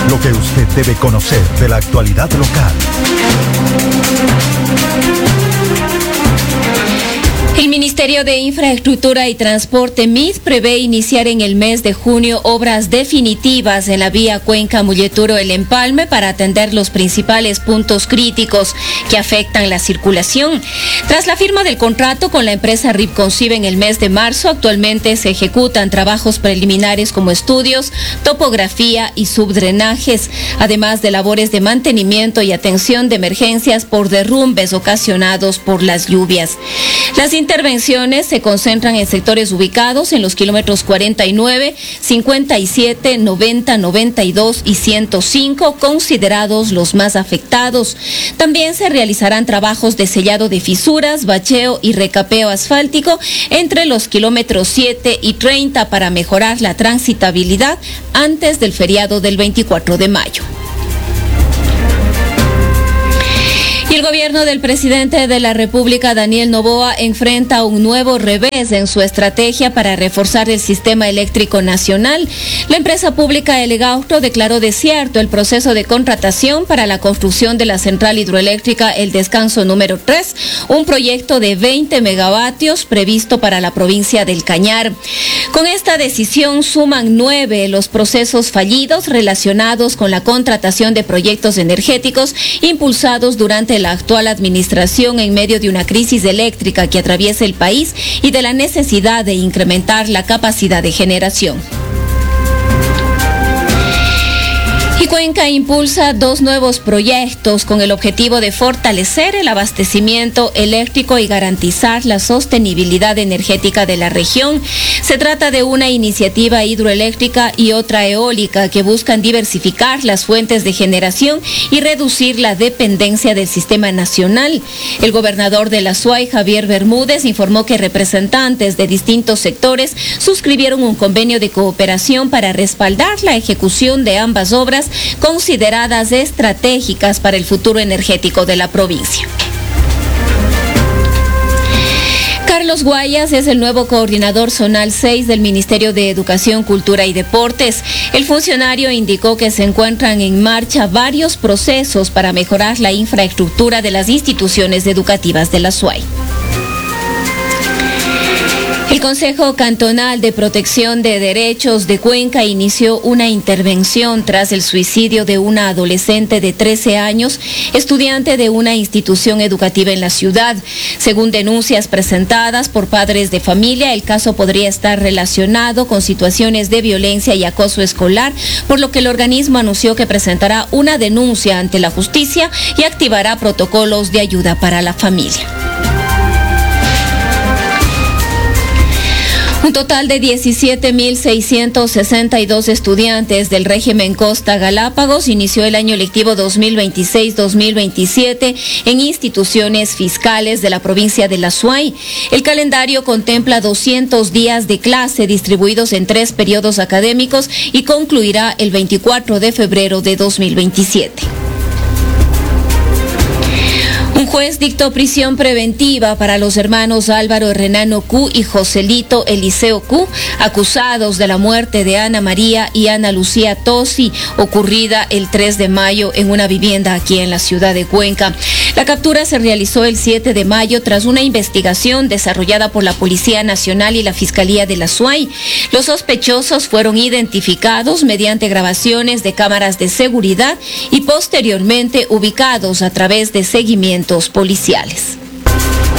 Lo que usted debe conocer de la actualidad local. El Ministerio de Infraestructura y Transporte MIT prevé iniciar en el mes de junio obras definitivas en la vía Cuenca-Mulleturo-El Empalme para atender los principales puntos críticos que afectan la circulación. Tras la firma del contrato con la empresa Ripconcibe en el mes de marzo, actualmente se ejecutan trabajos preliminares como estudios, topografía y subdrenajes, además de labores de mantenimiento y atención de emergencias por derrumbes ocasionados por las lluvias. Las intervenciones se concentran en sectores ubicados en los kilómetros 49, 57, 90, 92 y 105, considerados los más afectados. También se realizarán trabajos de sellado de fisuras, bacheo y recapeo asfáltico entre los kilómetros 7 y 30 para mejorar la transitabilidad antes del feriado del 24 de mayo. Y el gobierno del presidente de la República, Daniel Noboa, enfrenta un nuevo revés en su estrategia para reforzar el sistema eléctrico nacional. La empresa pública Elegaustro declaró desierto el proceso de contratación para la construcción de la central hidroeléctrica El Descanso número 3, un proyecto de 20 megavatios previsto para la provincia del Cañar. Con esta decisión suman 9 los procesos fallidos relacionados con la contratación de proyectos energéticos impulsados durante la actual administración en medio de una crisis eléctrica que atraviesa el país y de la necesidad de incrementar la capacidad de generación. Y Cuenca impulsa 2 nuevos proyectos con el objetivo de fortalecer el abastecimiento eléctrico y garantizar la sostenibilidad energética de la región. Se trata de una iniciativa hidroeléctrica y otra eólica que buscan diversificar las fuentes de generación y reducir la dependencia del sistema nacional. El gobernador de la SUAY, Javier Bermúdez, informó que representantes de distintos sectores suscribieron un convenio de cooperación para respaldar la ejecución de ambas obras consideradas estratégicas para el futuro energético de la provincia. Carlos Guayas es el nuevo coordinador zonal 6 del Ministerio de Educación, Cultura y Deportes. El funcionario indicó que se encuentran en marcha varios procesos para mejorar la infraestructura de las instituciones educativas de la SUAY. El Consejo Cantonal de Protección de Derechos de Cuenca inició una intervención tras el suicidio de una adolescente de 13 años, estudiante de una institución educativa en la ciudad. Según denuncias presentadas por padres de familia, el caso podría estar relacionado con situaciones de violencia y acoso escolar, por lo que el organismo anunció que presentará una denuncia ante la justicia y activará protocolos de ayuda para la familia. Un total de 17.662 estudiantes del régimen Costa Galápagos inició el año lectivo 2026-2027 en instituciones fiscales de la provincia de la SUAY. El calendario contempla 200 días de clase distribuidos en 3 periodos académicos y concluirá el 24 de febrero de 2027. Un juez dictó prisión preventiva para los hermanos Álvaro Renano Q y Joselito Eliseo Q, acusados de la muerte de Ana María y Ana Lucía Tosi, ocurrida el 3 de mayo en una vivienda aquí en la ciudad de Cuenca. La captura se realizó el 7 de mayo tras una investigación desarrollada por la Policía Nacional y la Fiscalía de la SUAY. Los sospechosos fueron identificados mediante grabaciones de cámaras de seguridad y posteriormente ubicados a través de seguimientos policiales.